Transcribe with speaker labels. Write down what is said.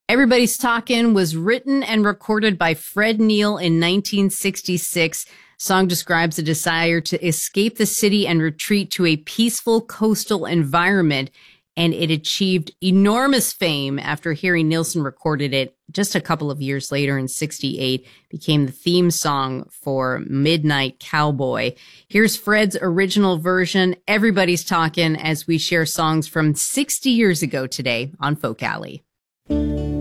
Speaker 1: Everybody's Talking was written and recorded by Fred Neil in 1966. Song describes a desire to escape the city and retreat to a peaceful coastal environment, and it achieved enormous fame after Harry Nilsson recorded it just a couple of years later in 68, became the theme song for Midnight Cowboy. Here's Fred's original version, Everybody's Talking, as we share songs from 60 years ago today on Folk Alley.